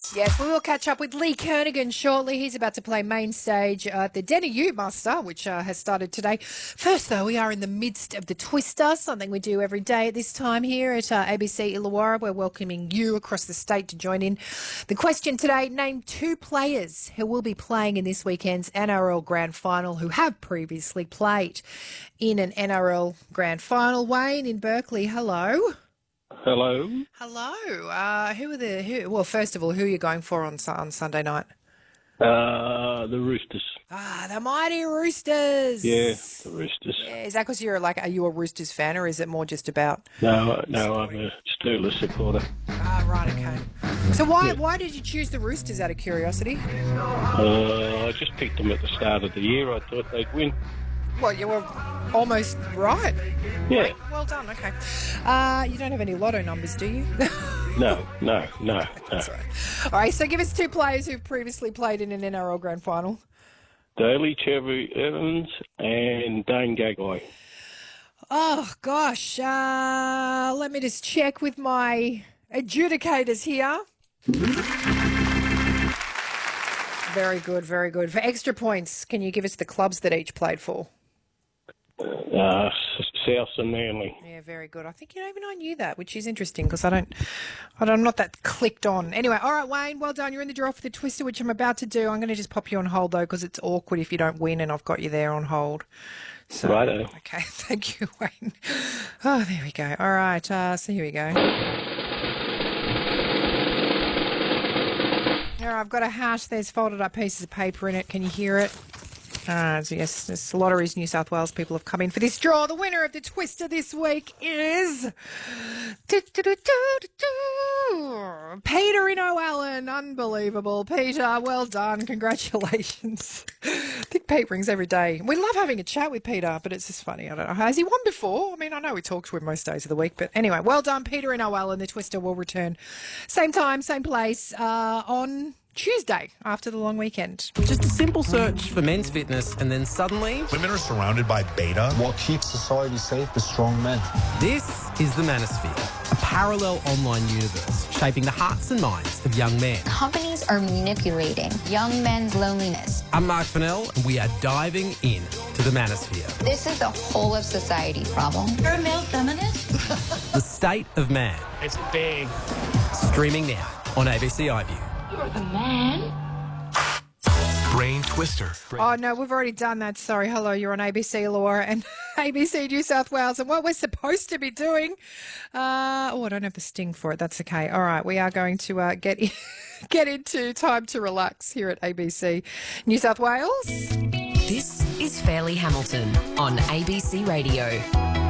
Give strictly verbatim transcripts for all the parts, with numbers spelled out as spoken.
Yes, we will catch up with Lee Kernaghan shortly. He's about to play main stage at the Denny Ute Muster, which uh, has started today. First, though, we are in the midst of the Twister, something we do every day at this time here at uh, A B C Illawarra. We're welcoming you across the state to join in. The question today, name two players who will be playing in this weekend's N R L Grand Final who have previously played in an N R L Grand Final. Wayne in Berkeley, hello. Hello. Hello. Uh, who are the? Who, well, first of all, who are you going for on on Sunday night? Uh, the Roosters. Ah, the mighty Roosters. Yeah, the Roosters. Yeah, is that because you're like, are you a Roosters fan, or is it more just about? No, no, I'm a Steelers supporter. Ah, right, okay. So why yeah. why did you choose the Roosters out of curiosity? Uh, I just picked them at the start of the year. I thought they'd win. Well, you were almost right. Yeah. Right. Well done. Okay. Uh, you don't have any lotto numbers, do you? no, no, no, no. That's right. All right. So give us two players who've previously played in an N R L Grand Final. Daly Cherry Evans and Dane Gagai. Oh gosh. Uh, let me just check with my adjudicators here. Very good, very good. For extra points, can you give us the clubs that each played for? Uh, South and Manly. Yeah, very good. I think you know, even I knew that, which is interesting because I don't, I don't, I'm not that clicked on. Anyway, all right, Wayne, well done. You're in the draw for the Twister, which I'm about to do. I'm going to just pop you on hold though because it's awkward if you don't win, and I've got you there on hold. So, righto. Okay, thank you, Wayne. Oh, there we go. All right, uh, so here we go. I've got a hat. There's folded up pieces of paper in it. Can you hear it? Uh, so yes, this Lotteries New South Wales people have come in for this draw. The winner of the Twister this week is Peter in O'Allen. Unbelievable. Peter, well done. Congratulations. I think Pete rings every day. We love having a chat with Peter, but it's just funny. I don't know. Has he won before? I mean, I know we talk to him most days of the week, but anyway, well done, Peter in O'Allen. The Twister will return same time, same place uh, on Tuesday after the long weekend. Just a simple search for men's fitness and then suddenly women are surrounded by beta. What keeps society safe is strong men. This is the Manosphere, a parallel online universe shaping the hearts and minds of young men. Companies are manipulating young men's loneliness. I'm Mark Fennell and we are diving in to the Manosphere. This is the whole of society problem. You're a male feminist? The State of Man. It's big. Streaming now on A B C iView. You're the man. Brain Twister. Oh, no, we've already done that. Sorry. Hello, you're on A B C Illawarra and A B C New South Wales. And what we're supposed to be doing... Uh, oh, I don't have the sting for it. That's okay. All right, we are going to uh, get, in, get into Time to Relax here at A B C New South Wales. This is Fairleigh Hamilton on A B C Radio.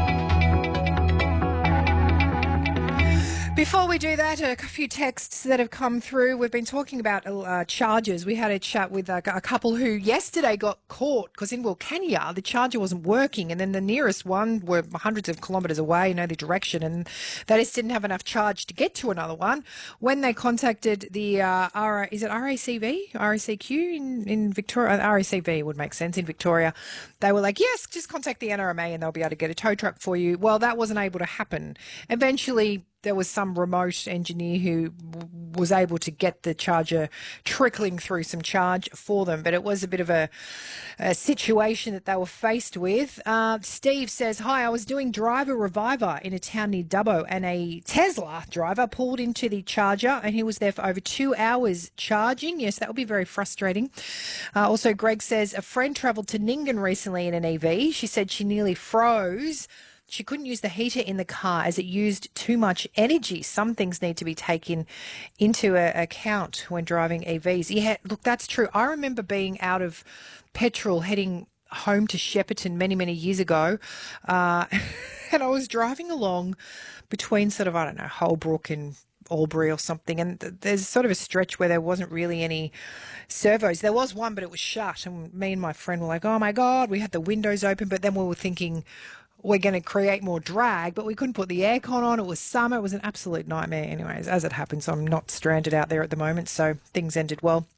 Before we do that, a few texts that have come through. We've been talking about uh, chargers. We had a chat with a, a couple who yesterday got caught because in Wilcannia the charger wasn't working, and then the nearest one were hundreds of kilometres away, you know, the direction, and they just didn't have enough charge to get to another one. When they contacted the uh, R, is it R A C V, R A C Q in, in Victoria? R A C V would make sense in Victoria. They were like, yes, just contact the N R M A and they'll be able to get a tow truck for you. Well, that wasn't able to happen. Eventually, there was some remote engineer who w- was able to get the charger trickling through some charge for them, but it was a bit of a, a situation that they were faced with. Uh, Steve says, hi, I was doing driver reviver in a town near Dubbo and a Tesla driver pulled into the charger and he was there for over two hours charging. Yes, that would be very frustrating. Uh, also, Greg says, a friend travelled to Nyngan recently in an E V. She said she nearly froze. She couldn't use the heater in the car as it used too much energy. Some things need to be taken into a, account when driving E Vs. Yeah, look, that's true. I remember being out of petrol heading home to Shepparton many, many years ago, uh, and I was driving along between sort of, I don't know, Holbrook and Albury or something, and th- there's sort of a stretch where there wasn't really any servos. There was one, but it was shut, and me and my friend were like, oh my God, we had the windows open, but then we were thinking, we're going to create more drag, but we couldn't put the aircon on. It was summer. It was an absolute nightmare. Anyways, as it happens, I'm not stranded out there at the moment, so things ended well.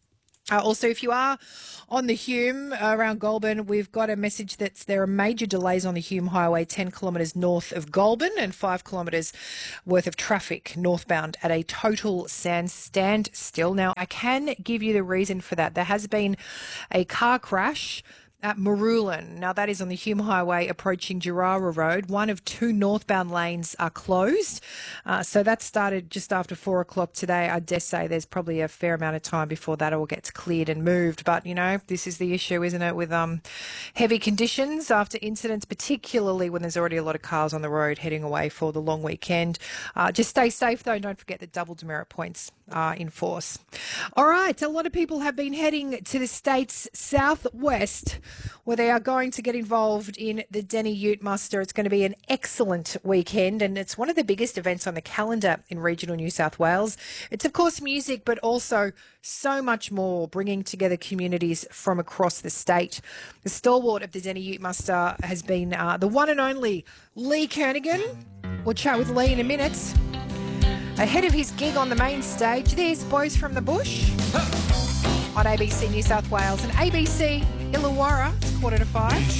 Uh, also, if you are on the Hume uh, around Goulburn, we've got a message that there are major delays on the Hume Highway, ten kilometres north of Goulburn and five kilometres worth of traffic northbound at a total stand standstill. Now, I can give you the reason for that. There has been a car crash at Maroolin. Now, that is on the Hume Highway approaching Gerrara Road. One of two northbound lanes are closed. Uh, so that started just after four o'clock today. I dare say there's probably a fair amount of time before that all gets cleared and moved. But, you know, this is the issue, isn't it, with um, heavy conditions after incidents, particularly when there's already a lot of cars on the road heading away for the long weekend. Uh, just stay safe, though, and don't forget that double demerit points are in force. All right, a lot of people have been heading to the state's southwest, where they are going to get involved in the Denny Ute Muster. It's going to be an excellent weekend, and it's one of the biggest events on the calendar in regional New South Wales. It's, of course, music, but also so much more, bringing together communities from across the state. The stalwart of the Denny Ute Muster has been uh, the one and only Lee Kernaghan. We'll chat with Lee in a minute. Ahead of his gig on the main stage, there's Boys from the Bush on A B C New South Wales and A B C Illawarra. It's quarter to five.